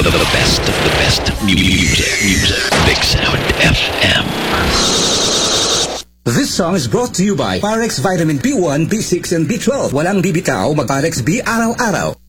The best of the best music. Big Sound FM. This song is brought to you by Parex Vitamin B1, B6, and B12. Walang bibitaw, mag-Parex B araw-araw.